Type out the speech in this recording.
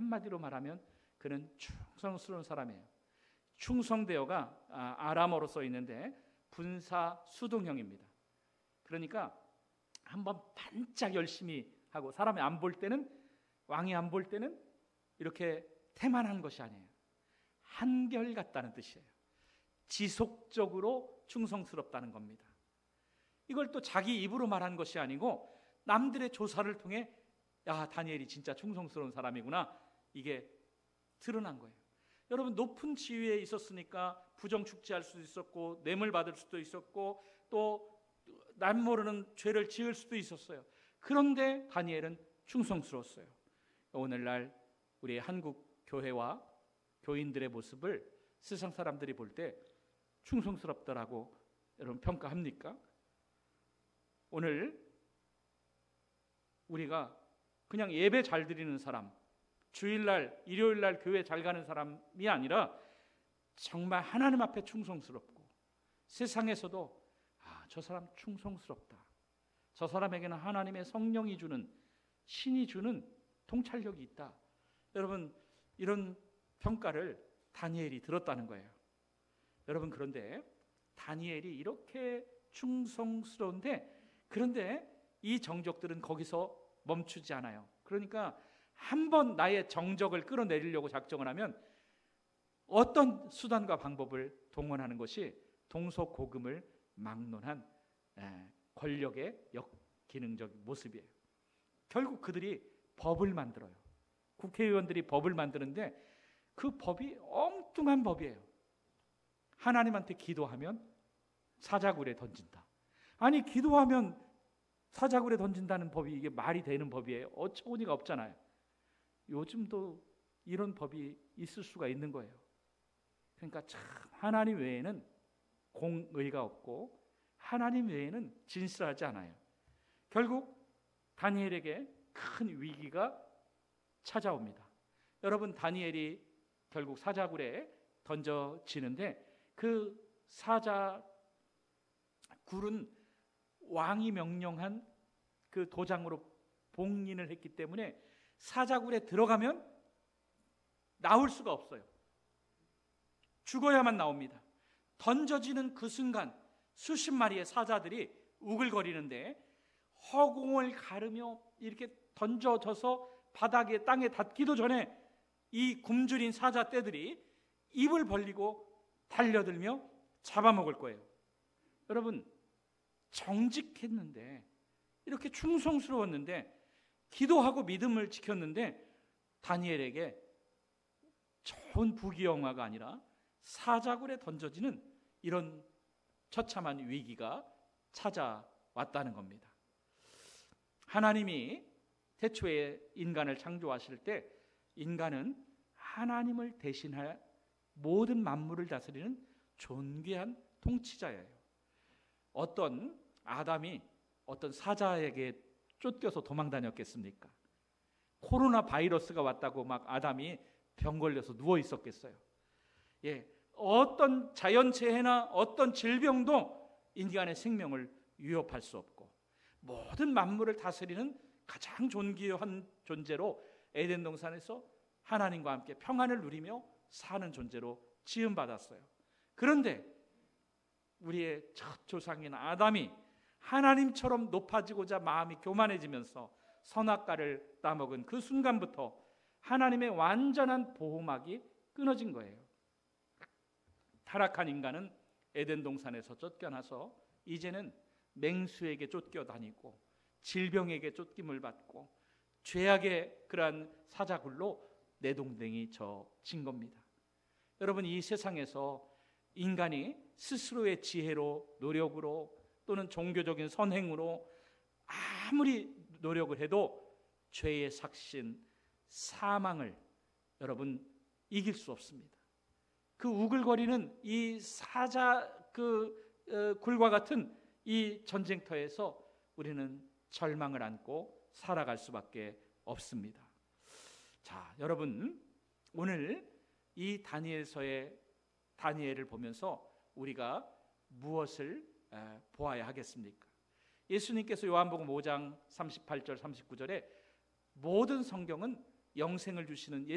한마디로 말하면 그는 충성스러운 사람이에요. 충성되어가 아람어로 써 있는데 분사수동형입니다. 그러니까 한번 반짝 열심히 하고 사람이 안 볼 때는, 왕이 안 볼 때는 이렇게 태만한 것이 아니에요. 한결같다는 뜻이에요. 지속적으로 충성스럽다는 겁니다. 이걸 또 자기 입으로 말한 것이 아니고 남들의 조사를 통해 야, 다니엘이 진짜 충성스러운 사람이구나, 이게 드러난 거예요. 여러분, 높은 지위에 있었으니까 부정축지할 수도 있었고 뇌물 받을 수도 있었고 또 남 모르는 죄를 지을 수도 있었어요. 그런데 다니엘은 충성스러웠어요. 오늘날 우리 한국 교회와 교인들의 모습을 세상 사람들이 볼 때 충성스럽더라고 여러분 평가합니까? 오늘 우리가 그냥 예배 잘 드리는 사람, 주일날 일요일날 교회 잘 가는 사람이 아니라 정말 하나님 앞에 충성스럽고 세상에서도 저 사람 충성스럽다, 저 사람에게는 하나님의 성령이 주는, 신이 주는 통찰력이 있다, 여러분 이런 평가를 다니엘이 들었다는 거예요. 여러분, 그런데 다니엘이 이렇게 충성스러운데, 그런데 이 정적들은 거기서 멈추지 않아요. 그러니까 한번 나의 정적을 끌어내리려고 작정을 하면 어떤 수단과 방법을 동원하는 것이 동서고금을 막론한 권력의 역기능적 모습이에요. 결국 그들이 법을 만들어요. 국회의원들이 법을 만드는데 그 법이 엉뚱한 법이에요. 하나님한테 기도하면 사자굴에 던진다. 아니, 기도하면 사자굴에 던진다는 법이 이게 말이 되는 법이에요? 어처구니가 없잖아요. 요즘도 이런 법이 있을 수가 있는 거예요. 그러니까 참 하나님 외에는 공의가 없고 하나님 외에는 진실하지 않아요. 결국 다니엘에게 큰 위기가 찾아옵니다. 여러분, 다니엘이 결국 사자굴에 던져지는데 그 사자굴은 왕이 명령한 그 도장으로 봉인을 했기 때문에 사자굴에 들어가면 나올 수가 없어요. 죽어야만 나옵니다. 던져지는 그 순간 수십 마리의 사자들이 우글거리는데 허공을 가르며 이렇게 던져져서 바닥에 땅에 닿기도 전에 이 굶주린 사자 떼들이 입을 벌리고 달려들며 잡아먹을 거예요. 여러분, 정직했는데, 이렇게 충성스러웠는데, 기도하고 믿음을 지켰는데 다니엘에게 좋은 부귀영화가 아니라 사자굴에 던져지는 이런 처참한 위기가 찾아왔다는 겁니다. 하나님이 태초에 인간을 창조하실 때 인간은 하나님을 대신할 모든 만물을 다스리는 존귀한 통치자예요. 어떤 아담이 어떤 사자에게 쫓겨서 도망 다녔겠습니까? 코로나 바이러스가 왔다고 막 아담이 병 걸려서 누워 있었겠어요? 어떤 자연재해나 어떤 질병도 인간의 생명을 위협할 수 없고 모든 만물을 다스리는 가장 존귀한 존재로 에덴 동산에서 하나님과 함께 평안을 누리며 사는 존재로 지음받았어요. 그런데 우리의 첫 조상인 아담이 하나님처럼 높아지고자 마음이 교만해지면서 선악과를 따먹은 그 순간부터 하나님의 완전한 보호막이 끊어진 거예요. 타락한 인간은 에덴 동산에서 쫓겨나서 이제는 맹수에게 쫓겨다니고 질병에게 쫓김을 받고 죄악의 그러한 사자굴로 내동댕이 져진 겁니다. 여러분, 이 세상에서 인간이 스스로의 지혜로, 노력으로 또는 종교적인 선행으로 아무리 노력을 해도 죄의 삭신, 사망을 여러분 이길 수 없습니다. 그 우글거리는 이 사자 굴과 같은 이 전쟁터에서 우리는 절망을 안고 살아갈 수밖에 없습니다. 자, 여러분, 오늘 이 다니엘서의 다니엘을 보면서 우리가 무엇을 보아야 하겠습니까? 예수님께서 요한복음 5장 38절 39절에 모든 성경은 영생을 주시는